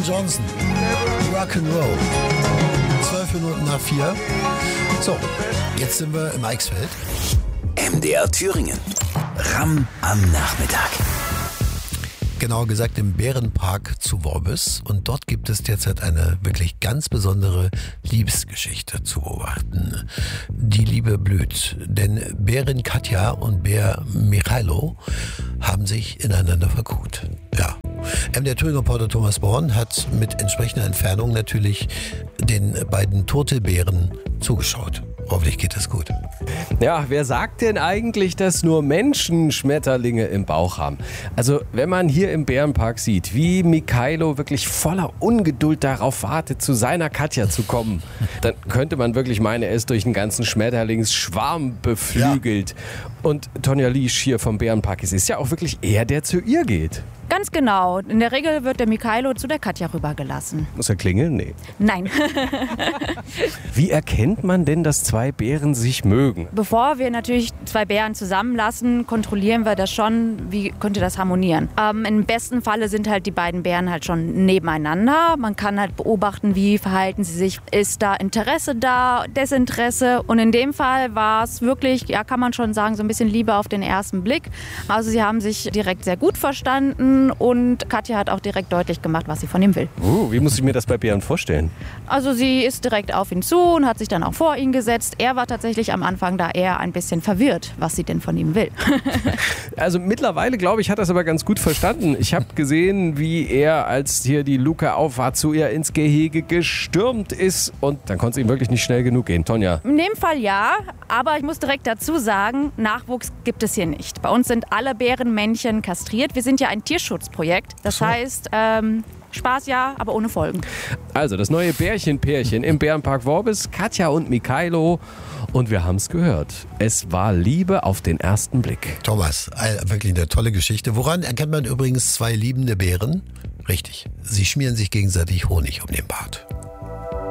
Johnson. Rock'n'Roll. 12 Minuten nach 4. So, jetzt sind wir im Eichsfeld. MDR Thüringen. Ram am Nachmittag. Genauer gesagt im Bärenpark zu Worbis. Und dort gibt es derzeit eine wirklich ganz besondere Liebesgeschichte zu beobachten. Die Liebe blüht, denn Bärin Katja und Bär Michailo haben sich ineinander verguckt. Ja. Der Thüringen-Reporter Thomas Born hat mit entsprechender Entfernung natürlich den beiden Turtelbären zugeschaut. Hoffentlich geht das gut. Ja, wer sagt denn eigentlich, dass nur Menschen Schmetterlinge im Bauch haben? Also, wenn man hier im Bärenpark sieht, wie Michailo wirklich voller Ungeduld darauf wartet, zu seiner Katja zu kommen, dann könnte man wirklich meinen, er ist durch einen ganzen Schmetterlingsschwarm beflügelt. Ja. Und Tonja Liesch hier vom Bärenpark, es ist ja auch wirklich er, der zu ihr geht. Ganz genau. In der Regel wird der Michailo zu der Katja rübergelassen. Muss er klingeln? Nee. Nein. Wie erkennt man denn, dass zwei Bären sich mögen? Bevor wir natürlich zwei Bären zusammenlassen, kontrollieren wir das schon, wie könnte das harmonieren. Im besten Falle sind halt die beiden Bären halt schon nebeneinander. Man kann halt beobachten, wie verhalten sie sich. Ist da Interesse da, Desinteresse? Und in dem Fall war es wirklich, ja, kann man schon sagen, so ein bisschen Liebe auf den ersten Blick. Also sie haben sich direkt sehr gut verstanden. Und Katja hat auch direkt deutlich gemacht, was sie von ihm will. Wie muss ich mir das bei Bären vorstellen? Also sie ist direkt auf ihn zu und hat sich dann auch vor ihn gesetzt. Er war tatsächlich am Anfang da eher ein bisschen verwirrt, was sie denn von ihm will. Also mittlerweile, glaube ich, hat er es aber ganz gut verstanden. Ich habe gesehen, wie er, als hier die Luke auf war, zu ihr ins Gehege gestürmt ist. Und dann konnte es ihm wirklich nicht schnell genug gehen. Tonja? In dem Fall ja, aber ich muss direkt dazu sagen, Nachwuchs gibt es hier nicht. Bei uns sind alle Bärenmännchen kastriert. Wir sind ja ein Tierschutzprojekt. Das heißt, Spaß ja, aber ohne Folgen. Also das neue Bärchen-Pärchen im Bärenpark Worbis, Katja und Michailo. Und wir haben es gehört. Es war Liebe auf den ersten Blick. Thomas, wirklich eine tolle Geschichte. Woran erkennt man übrigens zwei liebende Bären? Richtig, sie schmieren sich gegenseitig Honig um den Bart.